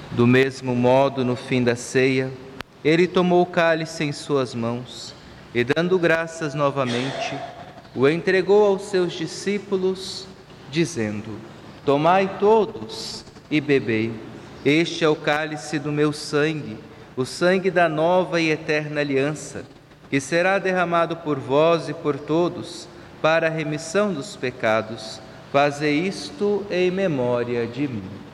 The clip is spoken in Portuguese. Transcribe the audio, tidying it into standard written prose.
Do mesmo modo, no fim da ceia, ele tomou o cálice em suas mãos e, dando graças novamente, o entregou aos seus discípulos, dizendo: Tomai todos e bebei. Este é o cálice do meu sangue, o sangue da nova e eterna aliança, que será derramado por vós e por todos para a remissão dos pecados. Fazei isto em memória de mim.